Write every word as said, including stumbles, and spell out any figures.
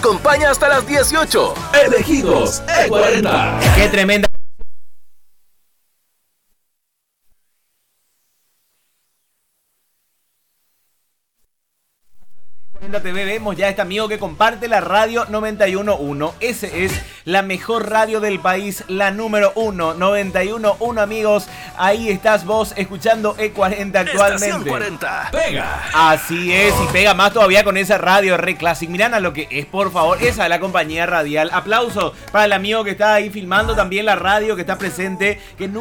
acompaña hasta las dieciocho. Elegidos E cuarenta. ¡Qué tremenda! T V vemos ya este amigo que comparte la radio noventa y uno punto uno. Ese es la mejor radio del país, la número uno, noventa y uno punto uno, amigos. Ahí estás vos escuchando E cuarenta actualmente. Estación cuarenta. Pega. Así es, y pega más todavía con esa radio Re Classic. Miran a lo que es, por favor, esa es la compañía radial. Aplauso para el amigo que está ahí filmando también la radio, que está presente, que